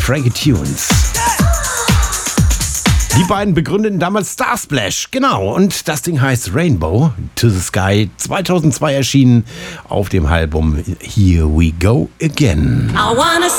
Frankie Tunes. Die beiden begründeten damals Starsplash, genau. Und das Ding heißt Rainbow to the Sky, 2002 erschienen auf dem Album Here We Go Again.